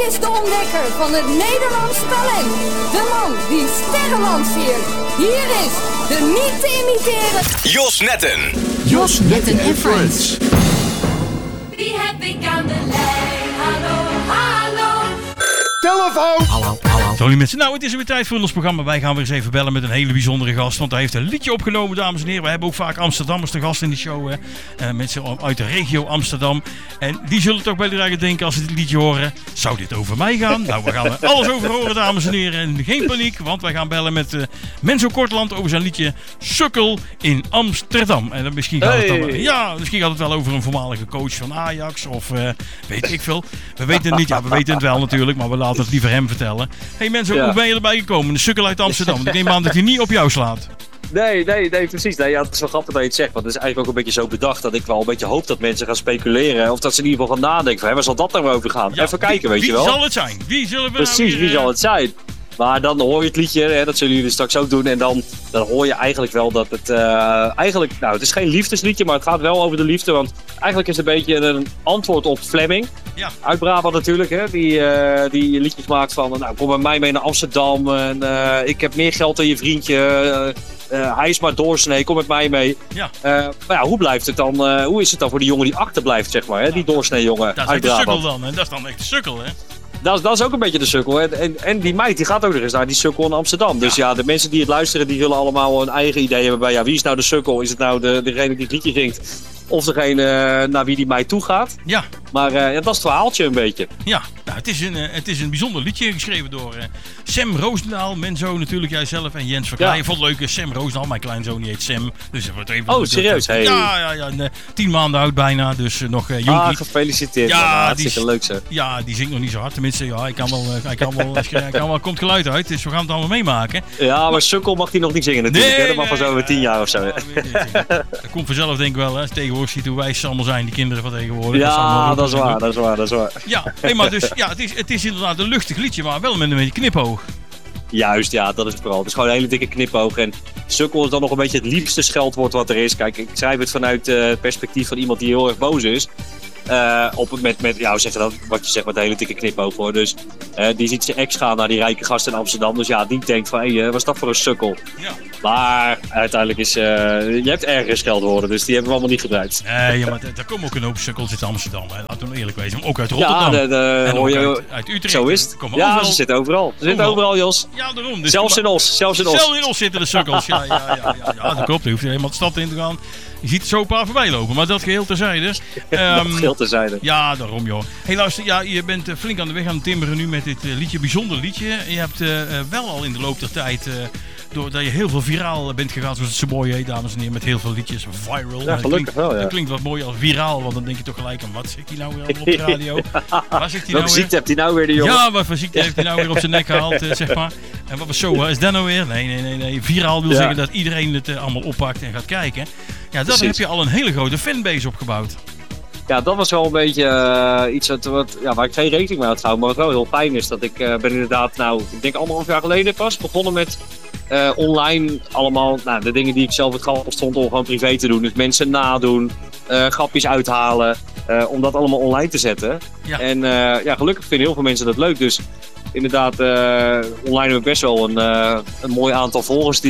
is de ontdekker van het Nederlands talent. De man die sterren lanceert. Hier is de niet te imiteren Jos Netten. Jos Netten en Friends. Wie heb ik aan de lijn? Hallo, hallo. Telefoon! Hallo. Sorry mensen, nou het is weer tijd voor ons programma. Wij gaan weer eens even bellen met een hele bijzondere gast. Want hij heeft een liedje opgenomen, dames en heren. We hebben ook vaak Amsterdammers te gast in de show. Mensen uit de regio Amsterdam. En die zullen toch bij de eigen denken als ze dit liedje horen. Zou dit over mij gaan? Nou, we gaan er alles over horen, dames en heren. En geen paniek, want wij gaan bellen met Menzo Kortland over zijn liedje Sukkel in Amsterdam. En dan misschien gaat het dan, misschien gaat het wel over een voormalige coach van Ajax. Of weet ik veel. We weten het niet. Ja, we weten het wel natuurlijk. Maar we laten het liever hem vertellen. Hey Menzo, hoe ben je erbij gekomen? De sukkel uit Amsterdam. Ik neem aan dat hij niet op jou slaat. Nee, precies. Nee, ja, het is wel grappig dat je het zegt. Want het is eigenlijk ook een beetje zo bedacht dat ik wel een beetje hoop dat mensen gaan speculeren. Of dat ze in ieder geval gaan nadenken van, waar zal dat nou over gaan? Ja, even kijken, weet je wel. Wie zal het zijn? Wie zullen we precies, wie zal het zijn? Maar dan hoor je het liedje, hè, dat zullen jullie straks ook doen. En dan hoor je eigenlijk wel dat het het is geen liefdesliedje, maar het gaat wel over de liefde. Want eigenlijk is het een beetje een antwoord op Fleming. Ja. Uit Brabant natuurlijk, hè, die liedjes maakt van, kom bij mij mee naar Amsterdam. En ik heb meer geld dan je vriendje. Hij is maar doorsnee, kom met mij mee. Ja. Maar ja, hoe blijft het dan? Hoe is het dan voor die jongen die achterblijft, zeg maar, hè? Die doorsnee jongen dat uit is Brabant. de sukkel dan, hè? Dat is dan echt de sukkel, hè? Dat is ook een beetje de sukkel. En die meid die gaat ook nog eens naar die sukkel in Amsterdam. Dus ja, de mensen die het luisteren, die zullen allemaal een eigen idee hebben bij, wie is nou de sukkel? Is het nou degene die het liedje zingt? Of degene naar wie die meid toe gaat? Ja. Maar dat is het verhaaltje een beetje. Ja, nou, het is een bijzonder liedje geschreven door Sam Roosendaal, Menzo natuurlijk, jijzelf en Jens Verkleij. Ik vond het leuk, Sam Roosendaal, mijn kleinzoon die heet Sam. Dus dat wordt even serieus? Hey. Ja, 10 maanden oud bijna, dus nog jonkie. Gefeliciteerd. Ja, hartstikke leuk zo. Ja, die zingt nog niet zo hard. Tenminste, ja, hij kan wel, komt geluid uit, dus we gaan het allemaal meemaken. Ja, maar sukkel mag hij nog niet zingen natuurlijk. Nee, dat mag pas over 10 jaar of zo. Dat komt vanzelf denk ik wel, hè. Tegenwoordig ziet hoe wij ze allemaal zijn, die kinderen van tegenwoordig. Ja, dat is waar. Ja, maar dus, ja, het is inderdaad een luchtig liedje, maar wel met een beetje knipoog. Juist, ja, dat is het vooral. Het is gewoon een hele dikke knipoog. En sukkel is dan nog een beetje het liefste scheldwoord wat er is. Kijk, ik schrijf het vanuit het perspectief van iemand die heel erg boos is. Wat je zegt met een hele dikke knipoog hoor. Dus die ziet zijn ex gaan naar die rijke gast in Amsterdam. Dus ja, die denkt van, wat is dat voor een sukkel? Ja. Maar uiteindelijk is, je hebt ergere scheldwoorden, dus die hebben we allemaal niet gebruikt. Nee, maar daar komen ook een hoop sukkels in Amsterdam. Laten we eerlijk wezen. Ook uit Rotterdam. Ja, en ook uit Utrecht. Zo is het. Ja, ze zitten overal. Ze zitten overal, Jos. Ja, daarom. Dus zelfs in Os. Zelfs in Os zitten de sukkels. Ja, dat klopt. Je hoeft helemaal de stad in te gaan. Je ziet zo een paar voorbij lopen, maar dat geheel terzijde. Geheel terzijde. Ja, daarom joh. Hey luister, je bent flink aan de weg aan het timmeren nu met dit liedje, bijzonder liedje. Je hebt wel al in de loop der tijd, doordat je heel veel viraal bent gegaan, zoals het zo mooi heet, dames en heren, met heel veel liedjes, viral. Ja, gelukkig wel, ja. Dat klinkt wat mooi als viraal, want dan denk je toch gelijk aan, wat zegt hij nou weer op de radio? Wat zegt hij welke ziekte heeft hij nou weer, die jongen? Ja, wat voor ziekte heeft hij nou weer op zijn nek gehaald, zeg maar. En wat was zo, is dat nou weer? Nee. Viraal wil zeggen dat iedereen het allemaal oppakt en gaat kijken. Ja, daar heb je al een hele grote fanbase opgebouwd. Ja, dat was wel een beetje iets waar ik geen rekening mee had gehouden. Maar wat wel heel fijn is, dat ik ben inderdaad, ik denk 1,5 jaar geleden pas begonnen met online allemaal de dingen die ik zelf het grappig vond om gewoon privé te doen. Dus mensen nadoen, grapjes uithalen, om dat allemaal online te zetten. Ja. En gelukkig vinden heel veel mensen dat leuk. Dus inderdaad, online heb ik best wel een mooi aantal volgers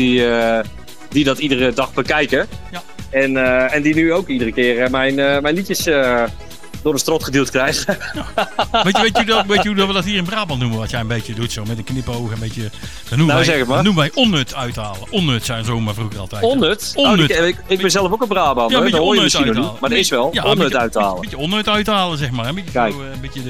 die dat iedere dag bekijken. Ja. En die nu ook iedere keer mijn liedjes door de strot geduwd krijgen. Ja. Weet je hoe we dat hier in Brabant noemen? Wat jij een beetje doet zo met een knipoog. Een beetje, dat noemen wij onnut uithalen. Onnut zijn zomaar vroeger altijd. Onnut? Ik ben zelf ook een Brabant. Ja, dat hoor je misschien nog niet. Maar dat is wel. Onnut uithalen. Een beetje onnut uithalen, zeg maar. Een beetje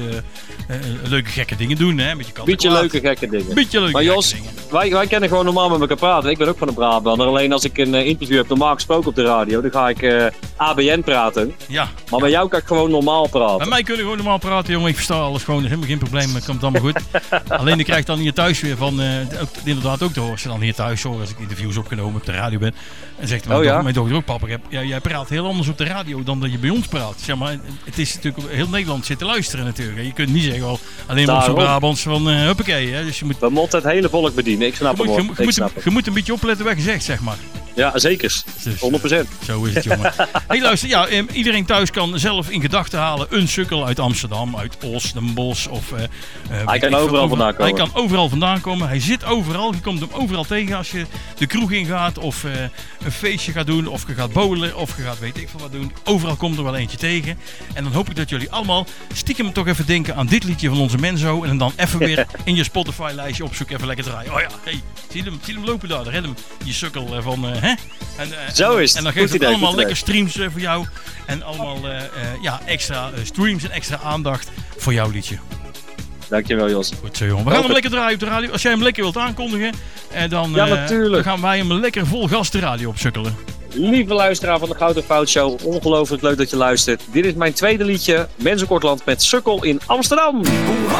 leuke gekke dingen doen. Hè? Een beetje leuke gekke dingen. Maar Jos, wij kennen gewoon normaal met elkaar praten. Ik ben ook van de Brabander. Alleen als ik een interview heb normaal gesproken op de radio, dan ga ik ABN praten. Ja. Maar bij jou kan ik gewoon normaal praten. Bij mij kunnen we gewoon normaal praten, jongen. Ik versta alles gewoon. Helemaal geen probleem. Het komt allemaal goed. Alleen ik krijg dan hier thuis weer van, inderdaad ook te horen. Als je dan hier thuis hoor, als ik interviews opgenomen op de radio ben. En zegt mijn dochter ook, papa, jij praat heel anders op de radio dan dat je bij ons praat. Zeg maar, het is natuurlijk, heel Nederland zit te luisteren natuurlijk. Je kunt niet zeggen, alleen maar op zo'n Brabants van huppakee. Hè. Dus je moet... We moeten het hele volk bedienen, ik snap het wel. Je moet een beetje opletten wat je zegt, zeg maar. Ja, zeker. Dus, 100%. Zo is het, jongen. Hey, luister, ja, iedereen thuis kan zelf in gedachten halen een sukkel uit Amsterdam, uit Os, Den Bosch of... Hij kan overal vandaan komen. Hij kan overal vandaan komen. Hij zit overal. Je komt hem overal tegen als je de kroeg ingaat of een feestje gaat doen of je gaat bowlen of je gaat weet ik veel wat doen. Overal komt er wel eentje tegen. En dan hoop ik dat jullie allemaal stiekem toch even denken aan dit liedje van onze Menzo en dan even weer in je Spotify-lijstje opzoeken, even lekker draaien. Oh ja, hey, zie hem lopen daar, red hem, je sukkel van, hè? Zo is het. En dan geeft het allemaal lekker streams voor jou en allemaal extra streams en extra aandacht voor jouw liedje. Dankjewel, Jos. Goed zo, jongen. We gaan hem lekker draaien op de radio. Als jij hem lekker wilt aankondigen, dan gaan wij hem lekker vol gas de radio opsukkelen. Lieve luisteraar van de Goud en Fout Show, ongelooflijk leuk dat je luistert. Dit is mijn tweede liedje, Menzo Kortland met Sukkel in Amsterdam.